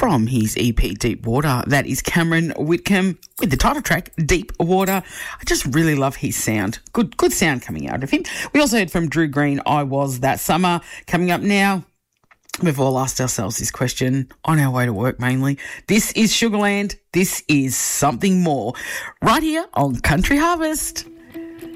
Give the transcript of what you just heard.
from his EP Deep Water. That is Cameron Whitcomb with the title track Deep Water. I just really love his sound. Good sound coming out of him. We also heard from Drew Green, I Was That Summer. Coming up now, we've all asked ourselves this question on our way to work mainly. This is Sugarland. This is Something More right here on Country Harvest.